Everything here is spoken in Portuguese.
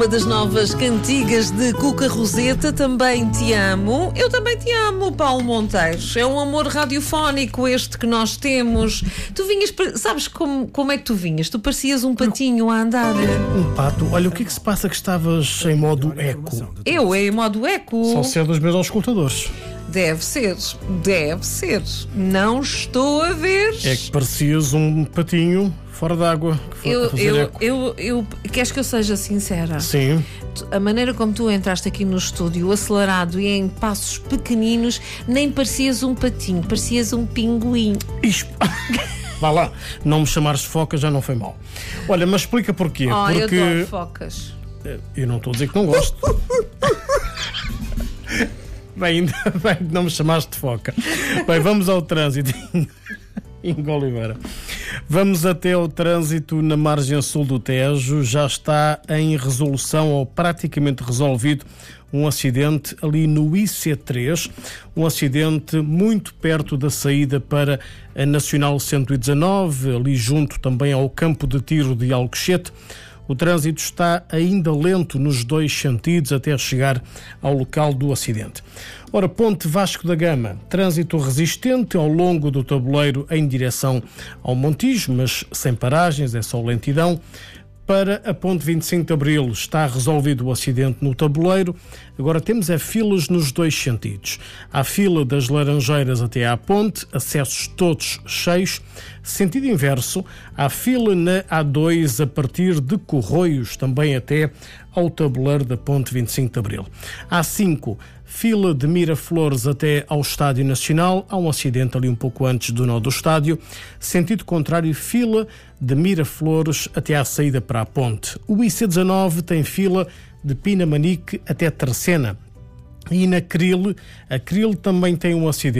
uma das novas cantigas de Cuca Roseta, Também Te Amo. Eu também te amo, Paulo Monteiro. É um amor radiofónico este que nós temos. Tu vinhas, sabes como é que tu vinhas? Tu parecias um patinho a andar. Um pato? Olha, o que é que se passa que estavas em modo eco? Eu, em modo eco? Só ser dos meus auscultadores. Deve ser. Não estou a ver. É que parecias um patinho fora d'água. Eu queres que eu seja sincera? Sim. A maneira como tu entraste aqui no estúdio, acelerado e em passos pequeninos, nem parecias um patinho, parecias um pinguim. Vá lá, não me chamares de foca já não foi mal. Olha, mas explica porquê. Porque eu adoro focas. Eu não estou a dizer que não gosto. Bem, ainda bem que não me chamaste de foca. Bem, vamos ao trânsito. Ingo Oliveira. Vamos até ao trânsito na margem sul do Tejo. Já está em resolução ou praticamente resolvido um acidente ali no IC3, um acidente muito perto da saída para a Nacional 119, ali junto também ao campo de tiro de Alcochete. O trânsito está ainda lento nos dois sentidos até chegar ao local do acidente. Ora, Ponte Vasco da Gama, trânsito resistente ao longo do tabuleiro em direção ao Montijo, mas sem paragens, é só lentidão. Para a Ponte 25 de Abril está resolvido o acidente no tabuleiro. Agora temos filas nos dois sentidos. Há fila das Laranjeiras até à ponte, acessos todos cheios. Sentido inverso, há fila na A2 a partir de Corroios, também até ao tabuleiro da Ponte 25 de Abril. A5, fila de Miraflores até ao Estádio Nacional. Há um acidente ali um pouco antes do nó do estádio. Sentido contrário, fila de Miraflores até à saída para a ponte. O IC19 tem fila de Pinamanique até Tercena. E na Cril, a Cril também tem um acidente.